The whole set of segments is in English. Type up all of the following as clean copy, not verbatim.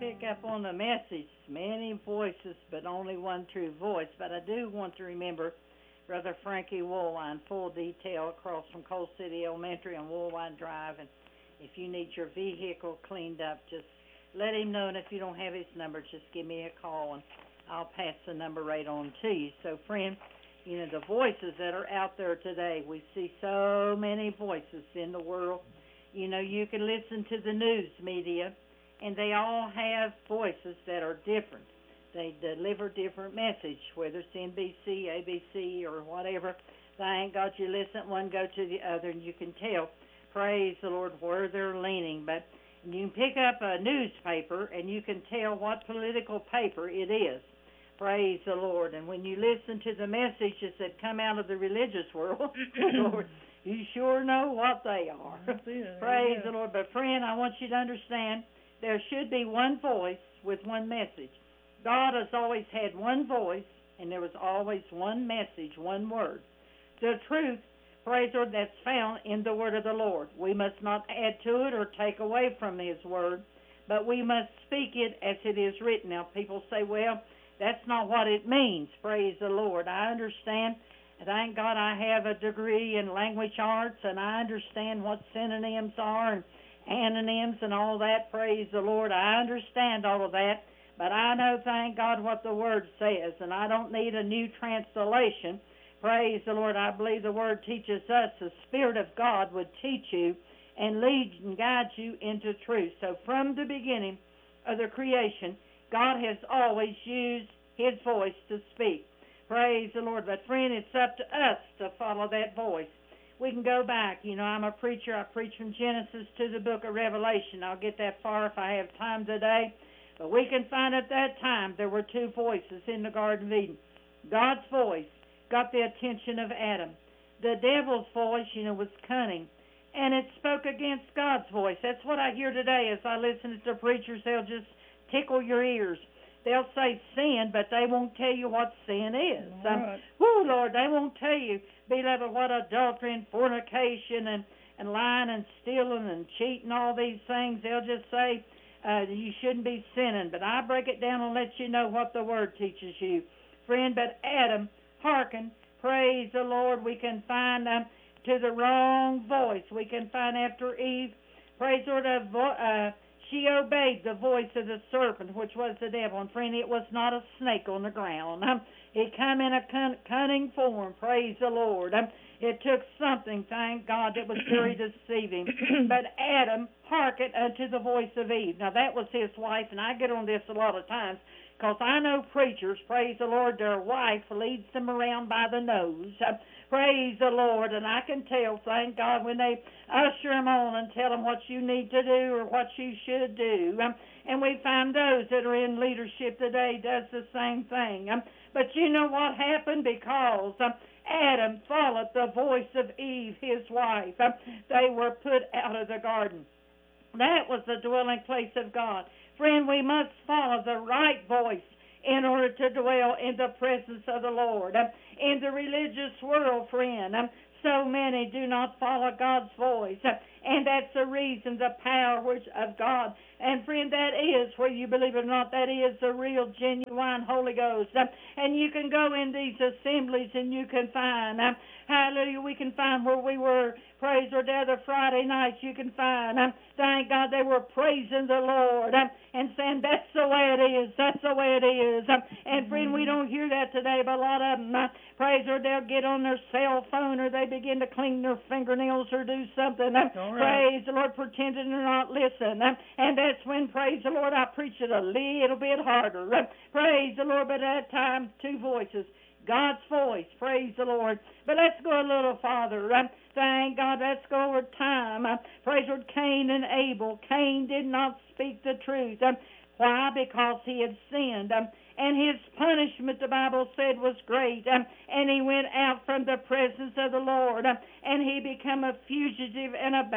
pick up on the message. Many voices, but only one true voice. But I do want to remember Brother Frankie Woolwine, full detail across from Coal City Elementary on Woolwine Drive. And if you need your vehicle cleaned up, just let him know. And if you don't have his number, just give me a call, and I'll pass the number right on to you. So, friend, you know, the voices that are out there today, we see so many voices in the world. You know, you can listen to the news media, and they all have voices that are different. They deliver different message, whether it's NBC, ABC, or whatever. Thank God you listen to one, go to the other, and you can tell, praise the Lord, where they're leaning. But you can pick up a newspaper, and you can tell what political paper it is. Praise the Lord. And when you listen to the messages that come out of the religious world, Lord, you sure know what they are. Praise the Lord. But, friend, I want you to understand, there should be one voice with one message. God has always had one voice, and there was always one message, one word. The truth, praise the Lord, that's found in the word of the Lord. We must not add to it or take away from his word, but we must speak it as it is written. Now, people say, well, that's not what it means. Praise the Lord. I understand. Thank God I have a degree in language arts, and I understand what synonyms are and antonyms and all that. Praise the Lord. I understand all of that. But I know, thank God, what the Word says, and I don't need a new translation. Praise the Lord. I believe the Word teaches us the Spirit of God would teach you and lead and guide you into truth. So from the beginning of the creation, God has always used his voice to speak. Praise the Lord. But, friend, it's up to us to follow that voice. We can go back. You know, I'm a preacher. I preach from Genesis to the book of Revelation. I'll get that far if I have time today. But we can find at that time there were two voices in the Garden of Eden. God's voice got the attention of Adam. The devil's voice, you know, was cunning, and it spoke against God's voice. That's what I hear today as I listen to preachers. They'll just tickle your ears. They'll say sin, but they won't tell you what sin is. Right. Lord, they won't tell you, beloved, what adultery and fornication and lying and stealing and cheating, all these things. They'll just say, you shouldn't be sinning. But I break it down and let you know what the Word teaches you. Friend, but Adam hearkened, praise the Lord, we can find to the wrong voice. We can find after Eve, praise the Lord, she obeyed the voice of the serpent, which was the devil. And friend, it was not a snake on the ground. It came in a cunning form, praise the Lord. It took something, thank God, that was very deceiving. But Adam hearkened unto the voice of Eve. Now, that was his wife, and I get on this a lot of times because I know preachers, praise the Lord, their wife leads them around by the nose. Praise the Lord, and I can tell, thank God, when they usher them on and tell them what you need to do or what you should do. And we find those that are in leadership today does the same thing. But you know what happened? Because Adam followed the voice of Eve, his wife. They were put out of the garden. That was the dwelling place of God. Friend, we must follow the right voice in order to dwell in the presence of the Lord. In the religious world, friend, so many do not follow God's voice. And that's the reason, the power of God. And friend, that is, where you believe it or not, that is the real, genuine Holy Ghost. And you can go in these assemblies and you can find, hallelujah, we can find where we were, praise the other Friday nights, you can find, thank God, they were praising the Lord and saying, that's the way it is, that's the way it is. And friend, we don't hear that today, but a lot of them, praise the Lord, they'll get on their cell phone or they begin to clean their fingernails or do something. Praise the Lord, pretending to not listen. And that's when, praise the Lord, I preach it a little bit harder. Praise the Lord, but at that time, two voices. God's voice, praise the Lord. But let's go a little farther. Thank God, let's go over time. Praise the Lord, Cain and Abel. Cain did not speak the truth. Why? Because he had sinned. And his punishment, the Bible said, was great. And he went out from the presence of the Lord. And he became a fugitive and a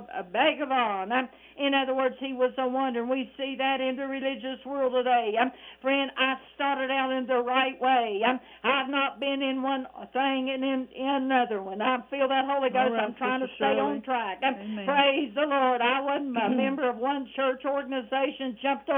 vagabond. In other words, he was a wonder. We see that in the religious world today. Friend, I started out in the right way. I've not been in one thing and in another one. I feel that Holy Ghost. Right, I'm trying to stay on track. Amen. Praise the Lord. I wasn't a member of one church organization, jumped over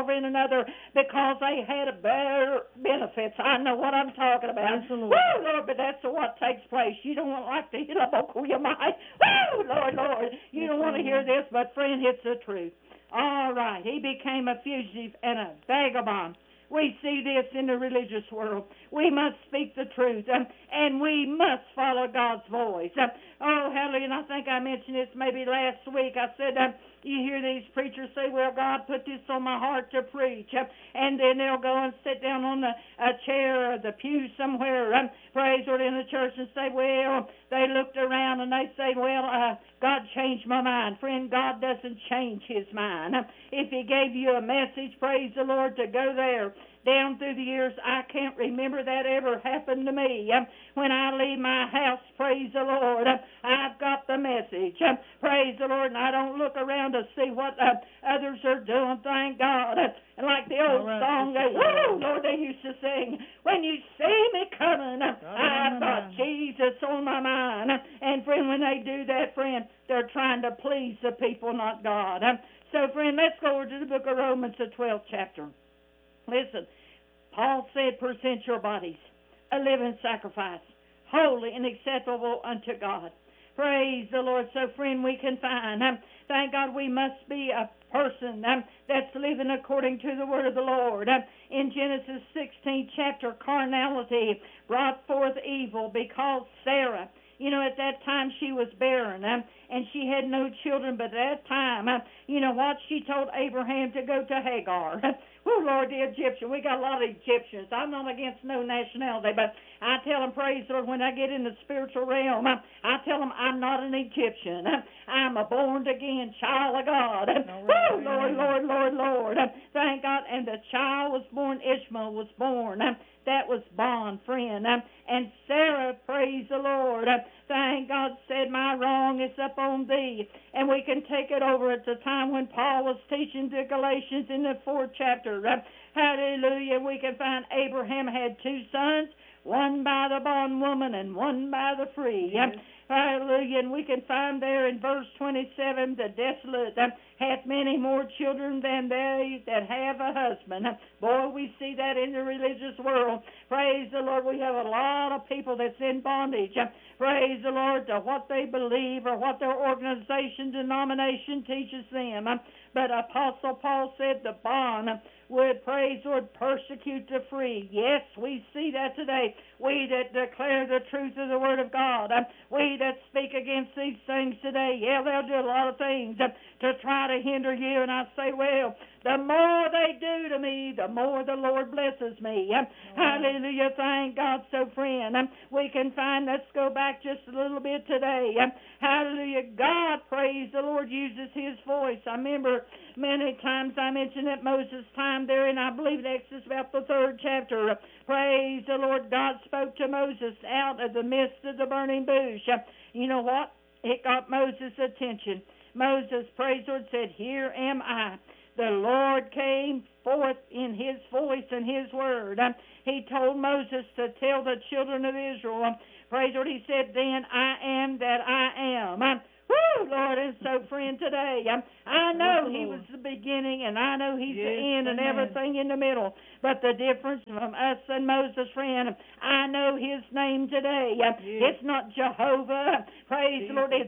over in another because they had better benefits. I know what I'm talking about. Woo, Lord, but that's what takes place. You don't want like to hit a vocal you might. Woo, Lord, Lord. You don't want to hear this, but friend, it's the truth. All right. He became a fugitive and a vagabond. We see this in the religious world. We must speak the truth, and we must follow God's voice. Oh, hallelujah. And I think I mentioned this maybe last week. I said, you hear these preachers say, well, God put this on my heart to preach. And then they'll go and sit down on a chair or the pew somewhere, praise Lord, in the church and say, well, they looked around and they say, well, God changed my mind. Friend, God doesn't change his mind. If he gave you a message, praise the Lord, to go there, down through the years, I can't remember that ever happened to me. When I leave my house, praise the Lord, I've got the message. Praise the Lord, and I don't look around to see what others are doing, thank God. And like the old song, Lord, they used to sing, when you see me coming, I've got Jesus on my mind. And friend, when they do that, friend, they're trying to please the people, not God. So, friend, let's go over to the book of Romans, the 12th chapter. Listen, Paul said, present your bodies a living sacrifice, holy and acceptable unto God. Praise the Lord. So, friend, we can find, thank God, we must be a person that's living according to the word of the Lord. In Genesis 16 chapter, carnality brought forth evil because Sarah, you know, at that time she was barren, and she had no children. But at that time, you know what? She told Abraham to go to Hagar. Oh, Lord, the Egyptian. We got a lot of Egyptians. I'm not against no nationality, but I tell them, praise the Lord, when I get in the spiritual realm, I tell them I'm not an Egyptian. I'm a born-again child of God. Oh, Lord, Lord, Lord, Lord. Thank God. And the child was born, Ishmael was born. That was bond, friend. And Sarah, praise the Lord, thank God, said, my wrong is upon thee. And we can take it over at the time when Paul was teaching the Galatians in the 4th chapter. Hallelujah. We can find Abraham had 2 sons, one by the bondwoman and one by the free. Yes. Hallelujah. And we can find there in verse 27, the desolate hath many more children than they that have a husband. Boy, we see that in the religious world. Praise the Lord. We have a lot of people that's in bondage. Praise the Lord, to what they believe or what their organization, denomination teaches them. But Apostle Paul said the bond would, praise the Lord, persecute the free. Yes, we see that today. We that declare the truth of the Word of God, we that speak against these things today, yeah, they'll do a lot of things to try to hinder you. And I say, well, the more they do to me, the more the Lord blesses me. Hallelujah. Thank God. So, friend, we can find, let's go back just a little bit today. Hallelujah. God, praise the Lord, uses his voice. I remember many times I mentioned at Moses' time there, and I believe in Exodus about the 3rd chapter. Praise the Lord. God spoke to Moses out of the midst of the burning bush. You know what? It got Moses' attention. Moses, praise the Lord, said, here am I. The Lord came forth in his voice and his word. He told Moses to tell the children of Israel, praise the Lord, he said, then I am that I am. Woo, Lord, and so, friend, today, I know he was the beginning, and I know he's the end and everything in the middle. But the difference from us and Moses, friend, I know his name today. It's not Jehovah. Praise the Lord, it's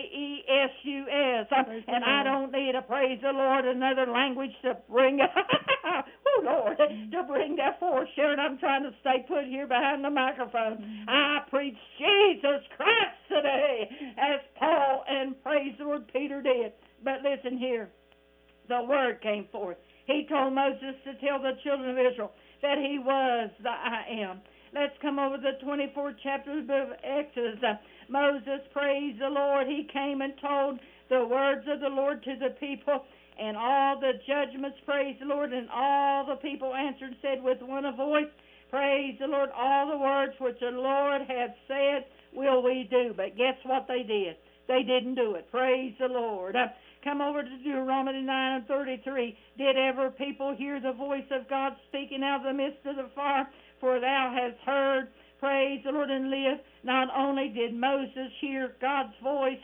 J-E-S-U-S. And I don't need a, praise the Lord, another language to bring, oh, Lord, to bring that forth. Sharon, I'm trying to stay put here behind the microphone. I preach Jesus Christ today, as Paul and, praise the Lord, Peter did. But listen here, the word came forth. He told Moses to tell the children of Israel that he was the I am. Let's come over to the 24th chapter of the book of Exodus. Moses, praise the Lord, he came and told the words of the Lord to the people, and all the judgments, praise the Lord, and all the people answered and said with one voice, praise the Lord, all the words which the Lord hath said will we do. But guess what they did? They didn't do it. Praise the Lord. Come over to Deuteronomy 9 and 33. Did ever people hear the voice of God speaking out of the midst of the fire? For thou hast heard, praise the Lord, and live. Not only did Moses hear God's voice,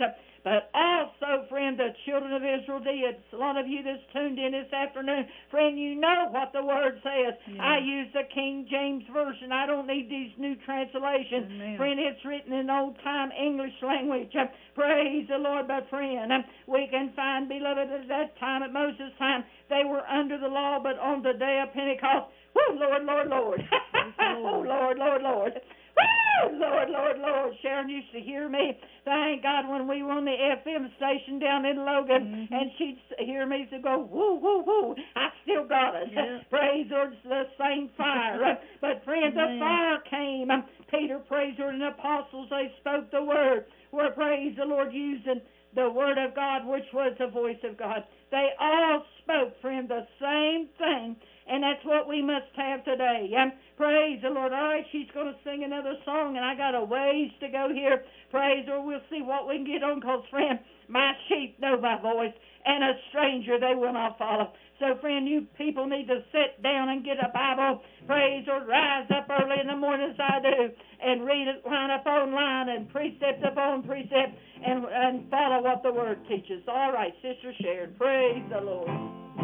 But also, friend, the children of Israel did. A lot of you that's tuned in this afternoon, friend, you know what the Word says. Yeah. I use the King James Version. I don't need these new translations. Amen. Friend, it's written in old-time English language. Praise the Lord, but friend, we can find, beloved, at that time, at Moses' time, they were under the law, but on the day of Pentecost, whoo, Lord, Lord, Lord. Oh, Lord, Lord, Lord. Woo! Lord, Lord, Lord. Sharon used to hear me. Thank God when we were on the FM station down in Logan, and she'd hear me to go, woo, woo, woo. I still got it. Yeah. Praise the Lord, it's the same fire. But friend, the fire came. Peter, praise the Lord, and the apostles, they spoke the word. Where, praise the Lord, using the word of God, which was the voice of God. They all spoke, friend, the same thing. And that's what we must have today. Praise the Lord. All right, she's going to sing another song, and I got a ways to go here. Praise the Lord. We'll see what we can get on, because, friend, my sheep know my voice, and a stranger they will not follow. So, friend, you people need to sit down and get a Bible. Praise the Lord. Rise up early in the morning as I do, and read it line upon line and precept upon precept, and follow what the Word teaches. All right, Sister Sharon. Praise the Lord.